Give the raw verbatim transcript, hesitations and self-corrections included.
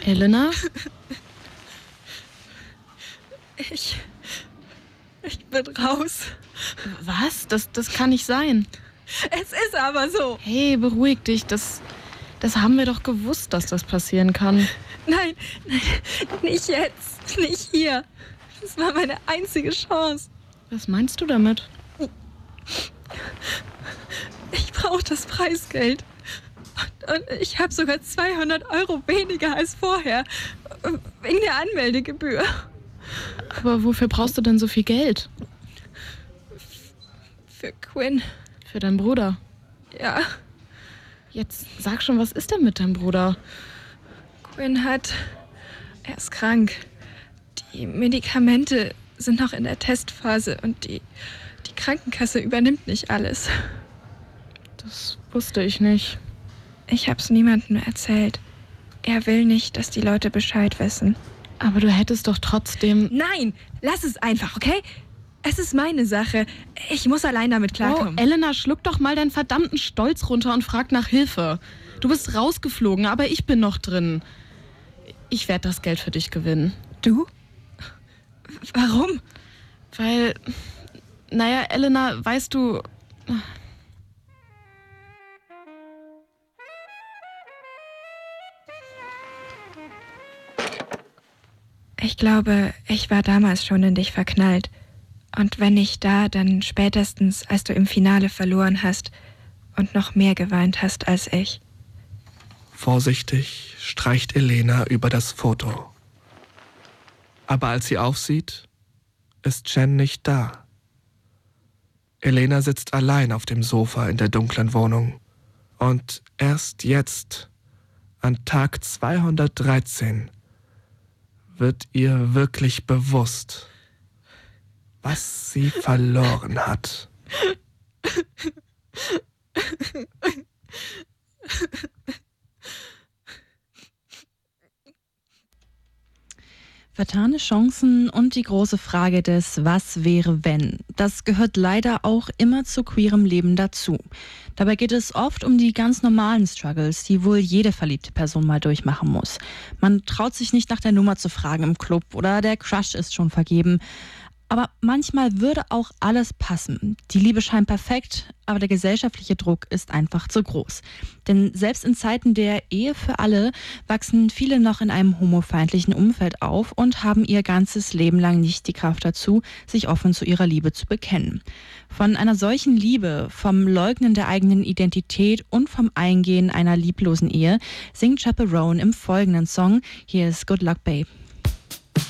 Elena? Ich... Ich bin raus. Was? Das, das kann nicht sein. Es ist aber so. Hey, beruhig dich. Das, das haben wir doch gewusst, dass das passieren kann. Nein, nein, nicht jetzt. Nicht hier. Das war meine einzige Chance. Was meinst du damit? Ich brauche das Preisgeld. Und, und ich habe sogar zweihundert Euro weniger als vorher. Wegen der Anmeldegebühr. Aber wofür brauchst du denn so viel Geld? Für Quinn. Für deinen Bruder? Ja. Jetzt sag schon, was ist denn mit deinem Bruder? Quinn hat... Er ist krank. Die Medikamente sind noch in der Testphase und die, die Krankenkasse übernimmt nicht alles. Das wusste ich nicht. Ich hab's niemandem erzählt. Er will nicht, dass die Leute Bescheid wissen. Aber du hättest doch trotzdem... Nein, lass es einfach, okay? Es ist meine Sache. Ich muss allein damit klarkommen. Oh, Elena, schluck doch mal deinen verdammten Stolz runter und frag nach Hilfe. Du bist rausgeflogen, aber ich bin noch drin. Ich werde das Geld für dich gewinnen. Du? Warum? Weil, naja, Elena, weißt du... Ich glaube, ich war damals schon in dich verknallt. Und wenn nicht da, dann spätestens, als du im Finale verloren hast und noch mehr geweint hast als ich. Vorsichtig streicht Elena über das Foto. Aber als sie aufsieht, ist Jen nicht da. Elena sitzt allein auf dem Sofa in der dunklen Wohnung. Und erst jetzt, an Tag zweihundertdreizehn, wird ihr wirklich bewusst, was sie verloren hat. Vertane Chancen und die große Frage des Was wäre wenn. Das gehört leider auch immer zu queerem Leben dazu. Dabei geht es oft um die ganz normalen Struggles, die wohl jede verliebte Person mal durchmachen muss. Man traut sich nicht nach der Nummer zu fragen im Club oder der Crush ist schon vergeben. Aber manchmal würde auch alles passen. Die Liebe scheint perfekt, aber der gesellschaftliche Druck ist einfach zu groß. Denn selbst in Zeiten der Ehe für alle wachsen viele noch in einem homofeindlichen Umfeld auf und haben ihr ganzes Leben lang nicht die Kraft dazu, sich offen zu ihrer Liebe zu bekennen. Von einer solchen Liebe, vom Leugnen der eigenen Identität und vom Eingehen einer lieblosen Ehe singt Chaperone im folgenden Song. Hier ist Good Luck Babe.